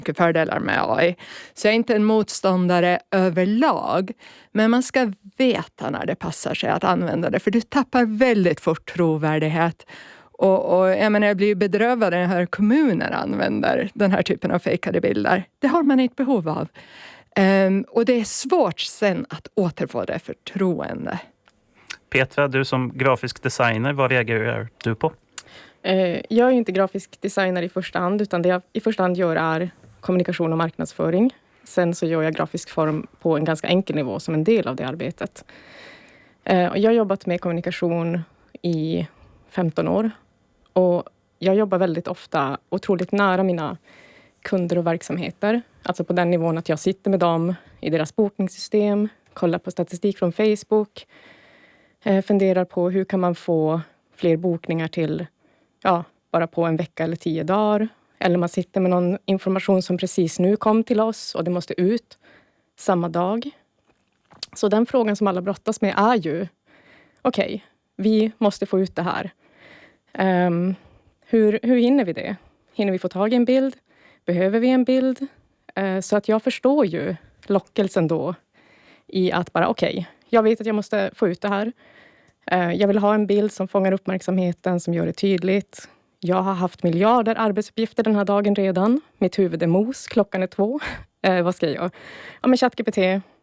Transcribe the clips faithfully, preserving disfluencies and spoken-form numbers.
mycket fördelar med A I. Så jag är inte en motståndare överlag. Men man ska veta när det passar sig att använda det. För du tappar väldigt fort trovärdighet. Och, och jag menar, jag blir ju bedrövad när jag hör kommuner använder den här typen av fejkade bilder. Det har man inte behov av. Um, och det är svårt sen att återfå det förtroende. Petra, du som grafisk designer, vad reagerar du på? Eh, jag är inte grafisk designer i första hand, utan det jag i första hand gör är kommunikation och marknadsföring. Sen så gör jag grafisk form på en ganska enkel nivå som en del av det arbetet. Eh, och jag har jobbat med kommunikation i femton år. Och jag jobbar väldigt ofta otroligt nära mina kunder och verksamheter. Alltså på den nivån att jag sitter med dem i deras bokningssystem, kollar på statistik från Facebook, eh, funderar på hur kan man få fler bokningar till, ja, bara på en vecka eller tio dagar. Eller man sitter med någon information som precis nu kom till oss och det måste ut samma dag. Så den frågan som alla brottas med är ju, okej, okay, vi måste få ut det här. Um, hur, hur hinner vi det? Hinner vi få tag i en bild? Behöver vi en bild? Uh, så att jag förstår ju lockelsen då i att bara okej, okay, jag vet att jag måste få ut det här. Uh, jag vill ha en bild som fångar uppmärksamheten, som gör det tydligt. Jag har haft miljarder arbetsuppgifter den här dagen redan. Mitt huvud är mos, klockan är två. Uh, vad ska jag göra? Ja, men ChatGPT.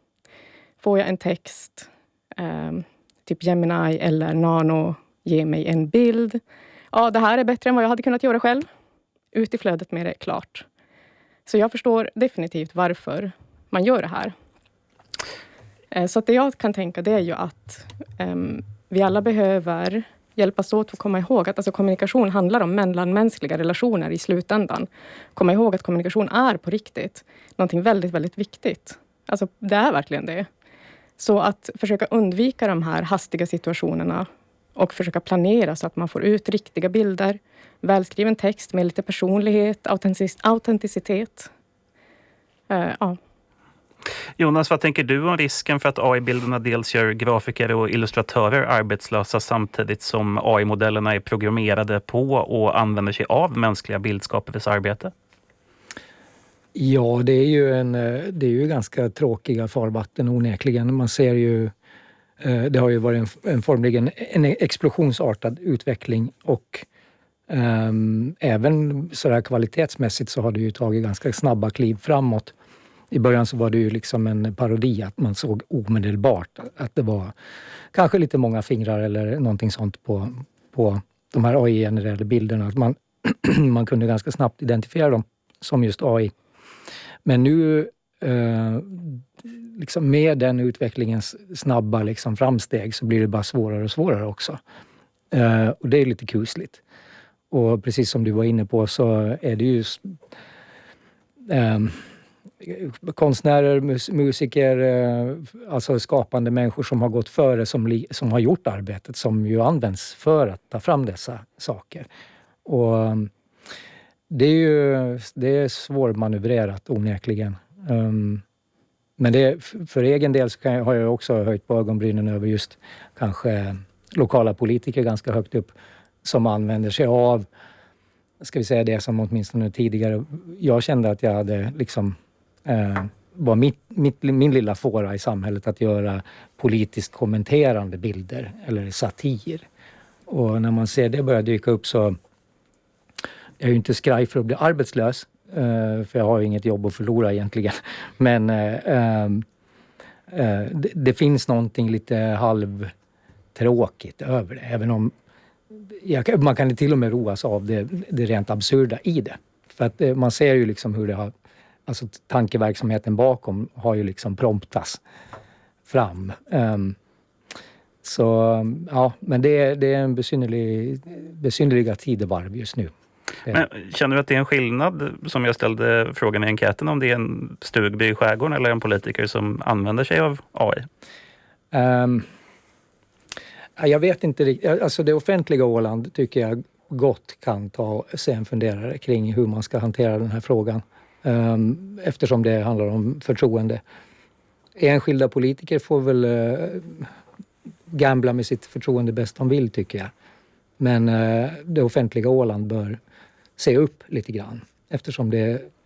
Får jag en text, uh, typ Gemini eller Nano, ge mig en bild. Ja, det här är bättre än vad jag hade kunnat göra själv. Ut i flödet med det, klart. Så jag förstår definitivt varför man gör det här. Så att det jag kan tänka, det är ju att um, vi alla behöver hjälpas åt att komma ihåg att alltså, kommunikation handlar om mellanmänskliga relationer i slutändan. Komma ihåg att kommunikation är på riktigt någonting väldigt, väldigt viktigt. Alltså det är verkligen det. Så att försöka undvika de här hastiga situationerna och försöka planera så att man får ut riktiga bilder, välskriven text med lite personlighet, autentic- autenticitet. Uh, ja. Jonas, vad tänker du om risken för att A I-bilderna dels gör grafiker och illustratörer arbetslösa samtidigt som A I-modellerna är programmerade på och använder sig av mänskliga bildskapare för sitt arbete? Ja, det är ju, en, det är ju ganska tråkiga farvatten onekligen. Man ser ju, det har ju varit en, en formligen en explosionsartad utveckling och um, även sådär kvalitetsmässigt så har det ju tagit ganska snabba kliv framåt. I början så var det ju liksom en parodi att man såg omedelbart att det var kanske lite många fingrar eller någonting sånt på, på de här A I-genererade bilderna. Att man, man kunde ganska snabbt identifiera dem som just A I. Men nu eh, liksom med den utvecklingens snabba liksom framsteg så blir det bara svårare och svårare också. Eh, och det är lite kusligt. Och precis som du var inne på så är det ju eh, konstnärer, mus- musiker, eh, alltså skapande människor som har gått före, som, li- som har gjort arbetet, som ju används för att ta fram dessa saker. Och det är ju det är svårmanövrerat onekligen. Um, men det, för egen del så kan jag, har jag också höjt på ögonbrynen över just kanske lokala politiker ganska högt upp som använder sig av, ska vi säga det som åtminstone tidigare, jag kände att jag hade liksom eh, var mitt, mitt, min lilla fåra i samhället att göra politiskt kommenterande bilder eller satir. Och när man ser det börja dyka upp så jag är ju inte skraj för att bli arbetslös, för jag har ju inget jobb att förlora egentligen. Men äh, äh, det, det finns någonting lite halvtråkigt över det. Även om jag, man kan till och med roas av det, det rent absurda i det. För att äh, man ser ju liksom hur det har, alltså tankeverksamheten bakom har ju liksom promptas fram. Ähm, så ja, men det, det är en besynnerlig, besynnerliga tidevarv just nu. Men känner du att det är en skillnad, som jag ställde frågan i enkäten, om det är en stugby i skärgården eller en politiker som använder sig av A I? Um, jag vet inte riktigt. Alltså det offentliga Åland tycker jag gott kan ta sig en funderare kring hur man ska hantera den här frågan. Um, eftersom det handlar om förtroende. Enskilda politiker får väl uh, gambla med sitt förtroende bäst de vill, tycker jag. Men uh, det offentliga Åland bör se upp lite grann. Eftersom det